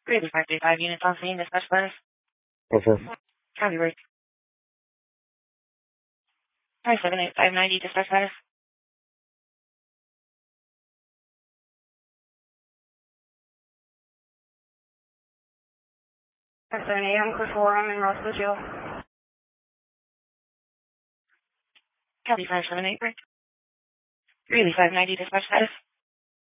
Greeley 535 units on scene, dispatch status. Over. Copy work. 578-590, dispatch status. 578, I'm clear for I'm in Rossville Jail. Copy 578, break. Greeley 590, dispatch status.